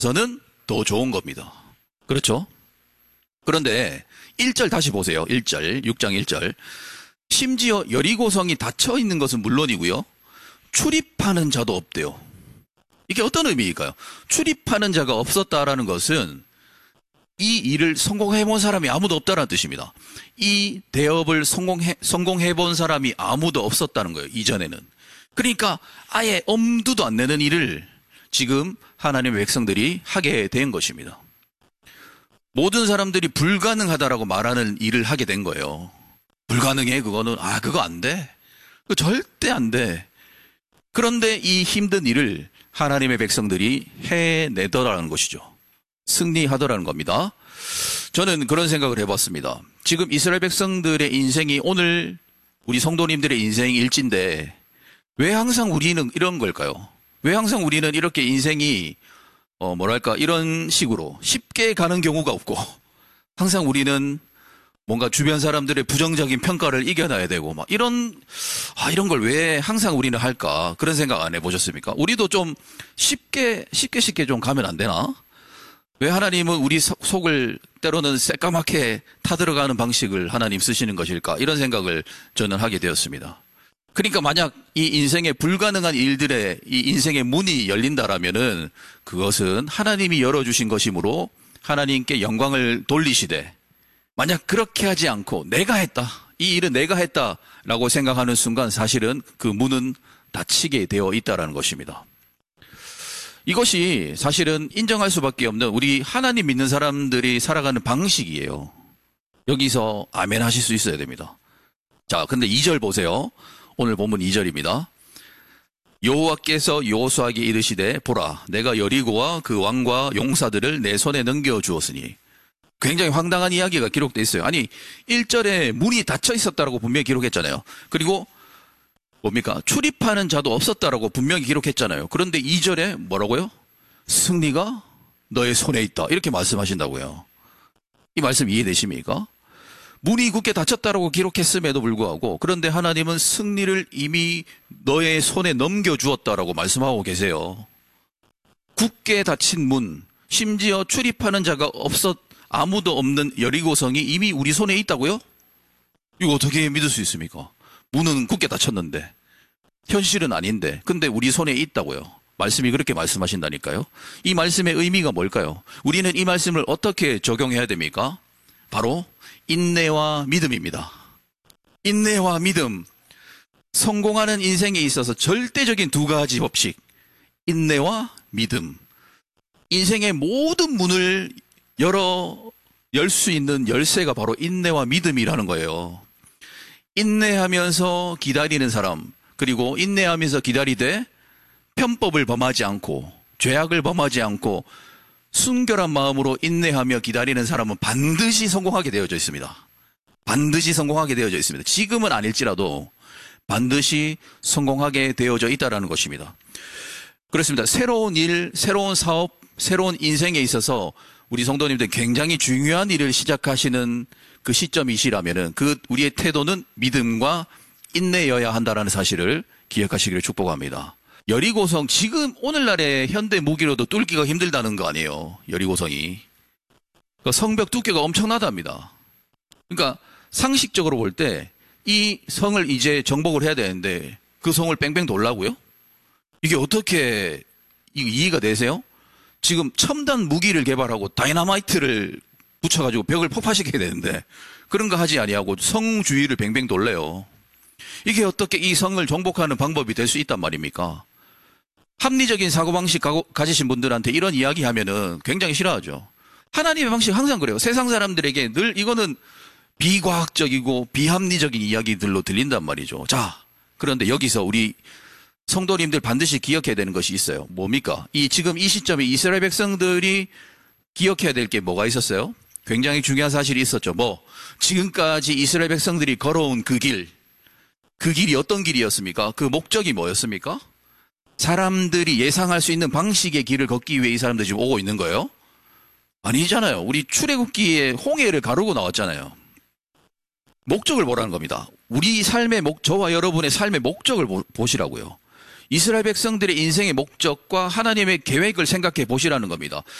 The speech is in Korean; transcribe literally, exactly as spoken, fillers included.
저는 더 좋은 겁니다. 그렇죠? 그런데 일 절 다시 보세요. 일 절, 육 장 일 절. 심지어 여리고성이 닫혀 있는 것은 물론이고요. 출입하는 자도 없대요. 이게 어떤 의미일까요? 출입하는 자가 없었다라는 것은 이 일을 성공해 본 사람이 아무도 없다는 뜻입니다. 이 대업을 성공해, 성공해 본 사람이 아무도 없었다는 거예요. 이전에는. 그러니까 아예 엄두도 안 내는 일을 지금 하나님의 백성들이 하게 된 것입니다. 모든 사람들이 불가능하다라고 말하는 일을 하게 된 거예요. 불가능해, 그거는. 아, 그거 안 돼. 그거 절대 안 돼. 그런데 이 힘든 일을 하나님의 백성들이 해내더라는 것이죠. 승리하더라는 겁니다. 저는 그런 생각을 해봤습니다. 지금 이스라엘 백성들의 인생이 오늘 우리 성도님들의 인생 일지인데 왜 항상 우리는 이런 걸까요? 왜 항상 우리는 이렇게 인생이 어 뭐랄까 이런 식으로 쉽게 가는 경우가 없고 항상 우리는 뭔가 주변 사람들의 부정적인 평가를 이겨놔야 되고 막 이런 아 이런 걸 왜 항상 우리는 할까? 그런 생각 안 해보셨습니까? 우리도 좀 쉽게 쉽게 쉽게 좀 가면 안 되나? 왜 하나님은 우리 속을 때로는 새까맣게 타들어가는 방식을 하나님 쓰시는 것일까? 이런 생각을 저는 하게 되었습니다. 그러니까 만약 이 인생의 불가능한 일들에 이 인생의 문이 열린다라면은 그것은 하나님이 열어주신 것이므로 하나님께 영광을 돌리시되 만약 그렇게 하지 않고 내가 했다. 이 일은 내가 했다라고 생각하는 순간 사실은 그 문은 닫히게 되어 있다는 것입니다. 이것이 사실은 인정할 수밖에 없는 우리 하나님 믿는 사람들이 살아가는 방식이에요. 여기서 아멘 하실 수 있어야 됩니다. 자, 근데 이 절 보세요. 오늘 본문 이 절입니다. 여호와께서 여호수아에게 이르시되 보라 내가 여리고와 그 왕과 용사들을 내 손에 넘겨주었으니 굉장히 황당한 이야기가 기록되어 있어요. 아니 일 절에 문이 닫혀 있었다라고 분명히 기록했잖아요. 그리고 뭡니까? 출입하는 자도 없었다라고 분명히 기록했잖아요. 그런데 이 절에 뭐라고요? 승리가 너의 손에 있다. 이렇게 말씀하신다고요. 이 말씀 이해되십니까? 문이 굳게 닫혔다라고 기록했음에도 불구하고 그런데 하나님은 승리를 이미 너의 손에 넘겨주었다라고 말씀하고 계세요. 굳게 닫힌 문, 심지어 출입하는 자가 없었, 아무도 없는 여리고성이 이미 우리 손에 있다고요? 이거 어떻게 믿을 수 있습니까? 문은 굳게 닫혔는데 현실은 아닌데 근데 우리 손에 있다고요. 말씀이 그렇게 말씀하신다니까요. 이 말씀의 의미가 뭘까요? 우리는 이 말씀을 어떻게 적용해야 됩니까? 바로 인내와 믿음입니다. 인내와 믿음. 성공하는 인생에 있어서 절대적인 두 가지 법칙. 인내와 믿음. 인생의 모든 문을 열어 열 수 있는 열쇠가 바로 인내와 믿음이라는 거예요. 인내하면서 기다리는 사람, 그리고 인내하면서 기다리되 편법을 범하지 않고 죄악을 범하지 않고 순결한 마음으로 인내하며 기다리는 사람은 반드시 성공하게 되어져 있습니다. 반드시 성공하게 되어져 있습니다. 지금은 아닐지라도 반드시 성공하게 되어져 있다는 것입니다. 그렇습니다. 새로운 일, 새로운 사업, 새로운 인생에 있어서 우리 성도님들 굉장히 중요한 일을 시작하시는 그 시점이시라면은 그 우리의 태도는 믿음과 인내여야 한다는 사실을 기억하시기를 축복합니다. 여리고성 지금 오늘날의 현대 무기로도 뚫기가 힘들다는 거 아니에요. 여리고성이. 그러니까 성벽 두께가 엄청나답니다. 그러니까 상식적으로 볼 때 이 성을 이제 정복을 해야 되는데 그 성을 뺑뺑 돌라고요? 이게 어떻게 이해가 되세요? 지금 첨단 무기를 개발하고 다이너마이트를 붙여가지고 벽을 폭파시켜야 되는데 그런 거 하지 아니하고 성 주위를 뱅뱅 돌래요. 이게 어떻게 이 성을 정복하는 방법이 될 수 있단 말입니까? 합리적인 사고방식 가지신 분들한테 이런 이야기 하면은 굉장히 싫어하죠. 하나님의 방식 항상 그래요. 세상 사람들에게 늘 이거는 비과학적이고 비합리적인 이야기들로 들린단 말이죠. 자, 그런데 여기서 우리 성도님들 반드시 기억해야 되는 것이 있어요. 뭡니까? 이 지금 이 시점에 이스라엘 백성들이 기억해야 될 게 뭐가 있었어요? 굉장히 중요한 사실이 있었죠. 뭐 지금까지 이스라엘 백성들이 걸어온 그 길, 그 길이 어떤 길이었습니까? 그 목적이 뭐였습니까? 사람들이 예상할 수 있는 방식의 길을 걷기 위해 이 사람들이 지금 오고 있는 거예요? 아니잖아요. 우리 출애굽기에 홍해를 가르고 나왔잖아요. 목적을 보라는 겁니다. 우리 삶의 목, 저와 여러분의 삶의 목적을 보, 보시라고요. 이스라엘 백성들의 인생의 목적과 하나님의 계획을 생각해 보시라는 겁니다.